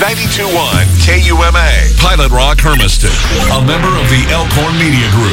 92.1 KUMA, Pilot Rock, Hermiston, a member of the Elkhorn Media Group.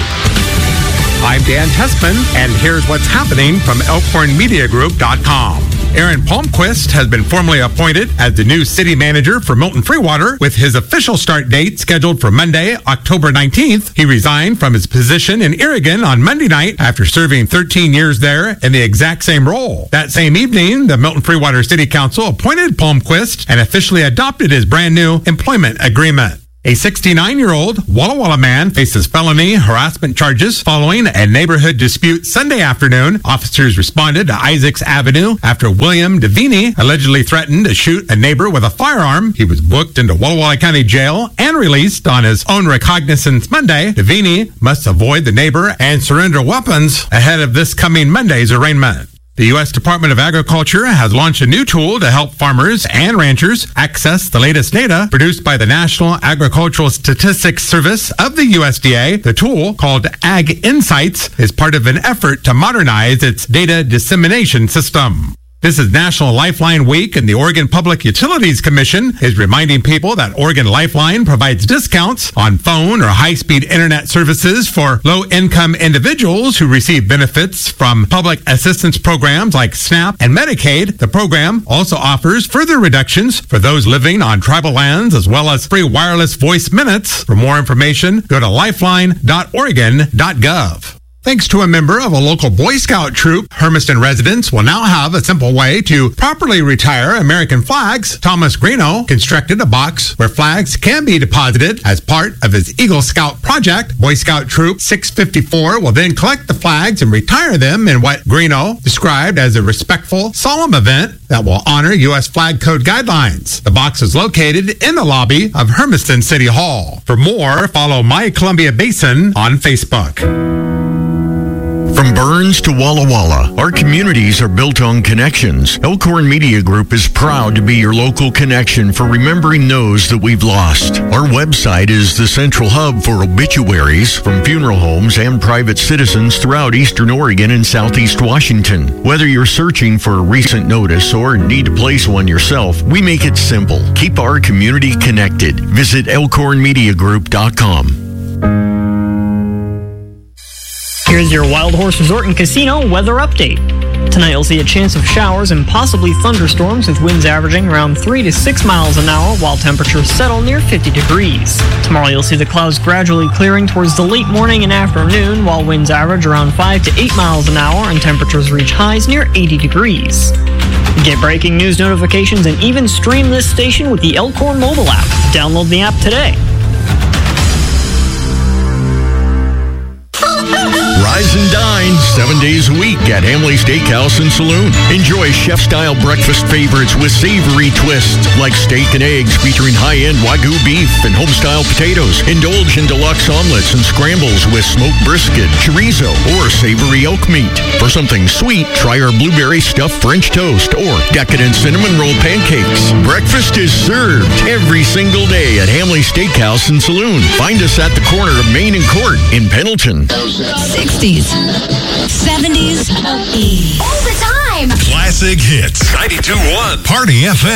I'm Dan Tessman, and here's what's happening from ElkhornMediaGroup.com. Aaron Palmquist has been formally appointed as the new city manager for Milton Freewater, with his official start date scheduled for Monday, October 19th. He resigned from his position in Oregon on Monday night after serving 13 years there in the exact same role. That same evening, the Milton Freewater City Council appointed Palmquist and officially adopted his brand new employment agreement. A 69-year-old Walla Walla man faces felony harassment charges following a neighborhood dispute Sunday afternoon. Officers responded to Isaacs Avenue after William Devini allegedly threatened to shoot a neighbor with a firearm. He was booked into Walla Walla County Jail and released on his own recognizance Monday. Devini must avoid the neighbor and surrender weapons ahead of this coming Monday's arraignment. The U.S. Department of Agriculture has launched a new tool to help farmers and ranchers access the latest data produced by the National Agricultural Statistics Service of the USDA. The tool, called Ag Insights, is part of an effort to modernize its data dissemination system. This is National Lifeline Week, and the Oregon Public Utilities Commission is reminding people that Oregon Lifeline provides discounts on phone or high-speed internet services for low-income individuals who receive benefits from public assistance programs like SNAP and Medicaid. The program also offers further reductions for those living on tribal lands, as well as free wireless voice minutes. For more information, go to lifeline.oregon.gov. Thanks to a member of a local Boy Scout troop, Hermiston residents will now have a simple way to properly retire American flags. Thomas Greeno constructed a box where flags can be deposited as part of his Eagle Scout project. Boy Scout Troop 654 will then collect the flags and retire them in what Greeno described as a respectful, solemn event that will honor U.S. Flag Code guidelines. The box is located in the lobby of Hermiston City Hall. For more, follow My Columbia Basin on Facebook. From Burns to Walla Walla, our communities are built on connections. Elkhorn Media Group is proud to be your local connection for remembering those that we've lost. Our website is the central hub for obituaries from funeral homes and private citizens throughout Eastern Oregon and Southeast Washington. Whether you're searching for a recent notice or need to place one yourself, we make it simple. Keep our community connected. Visit ElkhornMediaGroup.com. Here's your Wild Horse Resort and Casino weather update. Tonight you'll see a chance of showers and possibly thunderstorms with winds averaging around 3 to 6 miles an hour while temperatures settle near 50 degrees. Tomorrow you'll see the clouds gradually clearing towards the late morning and afternoon while winds average around 5 to 8 miles an hour and temperatures reach highs near 80 degrees. Get breaking news notifications and even stream this station with the Elkhorn mobile app. Download the app today. Rise and dine 7 days a week at Hamley Steakhouse and Saloon. Enjoy chef-style breakfast favorites with savory twists like steak and eggs featuring high-end Wagyu beef and home-style potatoes. Indulge in deluxe omelets and scrambles with smoked brisket, chorizo, or savory elk meat. For something sweet, try our blueberry stuffed French toast or decadent cinnamon roll pancakes. Breakfast is served every single day at Hamley Steakhouse and Saloon. Find us at the corner of Main and Court in Pendleton. 60s, 70s, all the time. Classic hits. 92.1 Party FM.